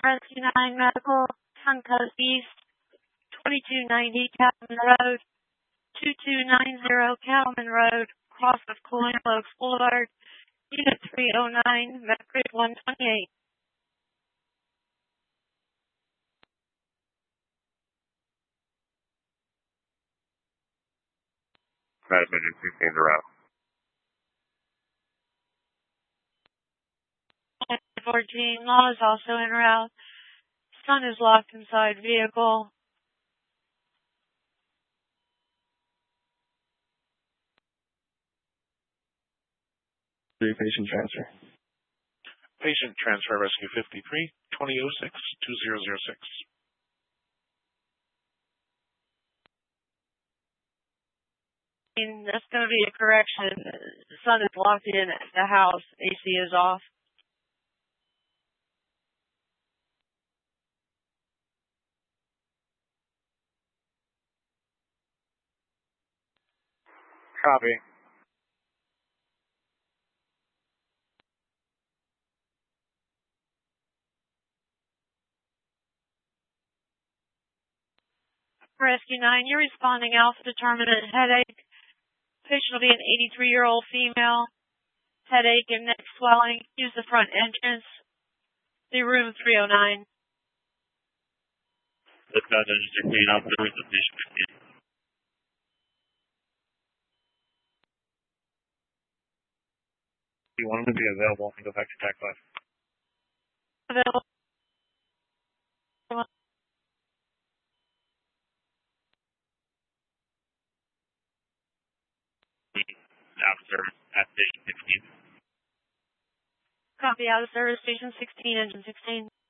Rescue 9 Medical, Suncoast East, 2290 Cattleman Road, 2290 Cattleman Road, cross of Colonial Oaks Boulevard, Unit 309, Medicare 128. Transmitted 16 en route. 14, Law is also en route. Son is locked inside vehicle. Patient transfer. Patient transfer rescue 53, 2006, 2006. That's going to be a correction. Son is locked in at the house. AC is off. Copy. Rescue 9, you're responding Alpha Determinant headache. Patient will be an 83-year-old female. Headache and neck swelling. Use the front entrance. The room 309. This guy's Engine 16, Alpha with the patient 15. You want him to be available and go back to TAC 5. Available. Out of service at station 16. Copy, out of service, station 16, engine 16.